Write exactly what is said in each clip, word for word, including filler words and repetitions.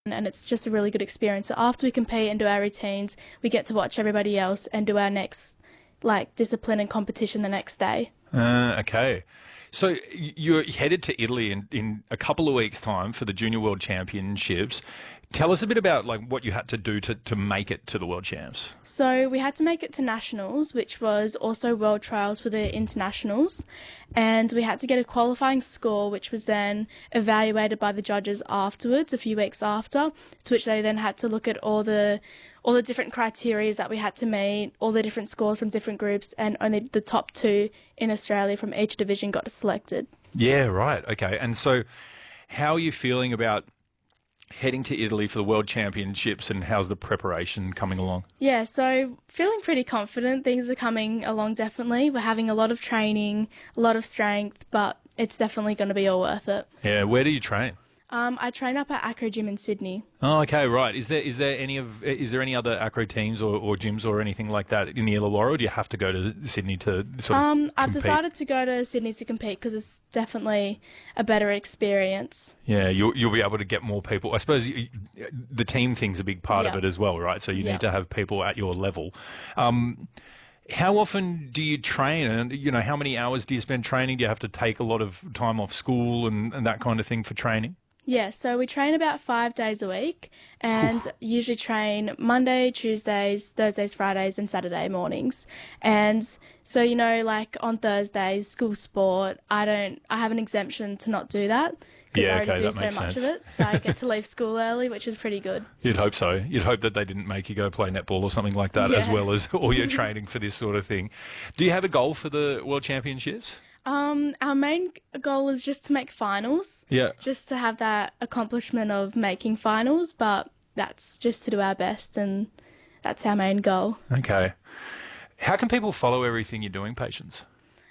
and it's just a really good experience. So after we compete and do our routines, we get to watch everybody else and do our next like discipline and competition the next day. Uh, okay. So y- you're headed to Italy in, in a couple of weeks' time for the Junior World Championships. Tell us a bit about like what you had to do to, to make it to the World Champs. So we had to make it to Nationals, which was also World Trials for the Internationals, and we had to get a qualifying score, which was then evaluated by the judges afterwards, a few weeks after, to which they then had to look at all the all the different criteria that we had to meet, all the different scores from different groups, and only the top two in Australia from each division got selected. Yeah, right. Okay. And so how are you feeling about heading to Italy for the World Championships, and how's the preparation coming along? Yeah, so feeling pretty confident. Things are coming along definitely. We're having a lot of training, a lot of strength, but it's definitely going to be all worth it. Yeah, where do you train? Um, I train up at Acro Gym in Sydney. Oh, okay, right. Is there is there any of is there any other acro teams or, or gyms or anything like that in the Illawarra, or do you have to go to Sydney to sort of Um, I've compete? decided to go to Sydney to compete because it's definitely a better experience. Yeah, you'll you'll be able to get more people. I suppose you, the team thing's a big part of Yeah. it as well, right? So you Yeah. need to have people at your level. Um, how often do you train, and you know how many hours do you spend training? Do you have to take a lot of time off school and, and that kind of thing for training? Yeah, so we train about five days a week and usually train Monday, Tuesdays, Thursdays, Fridays and Saturday mornings. And so, you know, like on Thursdays, school sport, I don't, I have an exemption to not do that because Yeah, I already okay, do that so makes much sense. of it. So I get to leave school early, which is pretty good. You'd hope so. You'd hope that they didn't make you go play netball or something like that, as Yeah. well as all your training for this sort of thing. Do you have a goal for the World Championships? Um, our main goal is just to make finals. Yeah. Just to have that accomplishment of making finals, but that's just to do our best, and that's our main goal. Okay. How can people follow everything you're doing, Patience?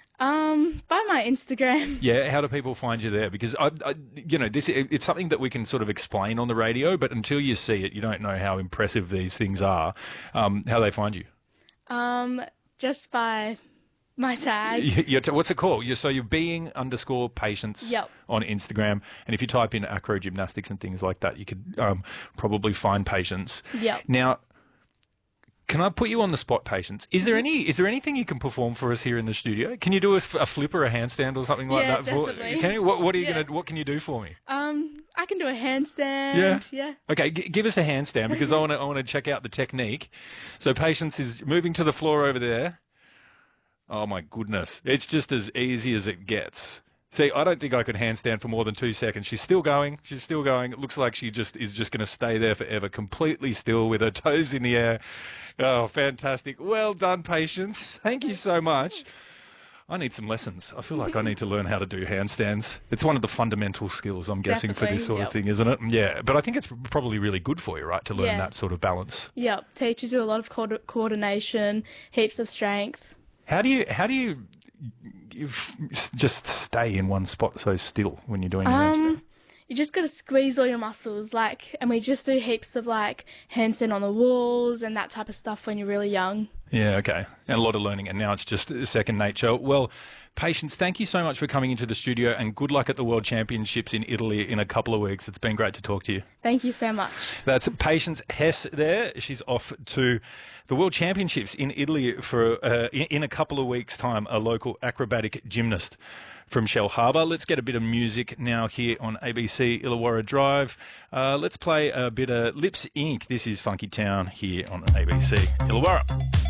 Um, by my Instagram. Yeah, how do people find you there? Because I, I you know, this it, it's something that we can sort of explain on the radio, but until you see it, you don't know how impressive these things are. Um, how do they find you? Um, just by my tag. You- you're t- what's it called? You're, so you're being underscore Patience Yep. on Instagram, and if you type in acro gymnastics and things like that, you could um, probably find Patience. Yep. Now, can I put you on the spot, Patience? Is there any is there anything you can perform for us here in the studio? Can you do a, f- a flip or a handstand or something like Yeah, that? For, definitely. can you? What, what are you Yeah. gonna? What can you do for me? Um, I can do a handstand. Yeah. Yeah. Okay, g- give us a handstand because I want to I want to check out the technique. So Patience is moving to the floor over there. Oh my goodness, it's just as easy as it gets. See, I don't think I could handstand for more than two seconds. She's still going. She's still going. It looks like she just is just going to stay there forever, completely still with her toes in the air. Oh, fantastic. Well done, Patience. Thank you so much. I need some lessons. I feel like I need to learn how to do handstands. It's one of the fundamental skills, I'm guessing, for this Definitely, sort of yep. thing, isn't it? Yeah, but I think it's probably really good for you, right, to learn Yeah. that sort of balance. Yep. Teaches you a lot of co- coordination, heaps of strength. How do you how do you, you f- just stay in one spot so still when you're doing a handstand? Um, you just got to squeeze all your muscles, like, and we just do heaps of like handstand on the walls and that type of stuff when you're really young. Yeah, okay. And a lot of learning, and now it's just second nature. Well, Patience, thank you so much for coming into the studio, and good luck at the World Championships in Italy in a couple of weeks. It's been great to talk to you. Thank you so much. That's Patience Hess there. She's off to the World Championships in Italy for uh, in, in a couple of weeks' time, a local acrobatic gymnast from Shellharbour. Let's get a bit of music now here on A B C Illawarra Drive. Uh, let's play a bit of Lips Incorporated. This is Funky Town here on A B C Illawarra.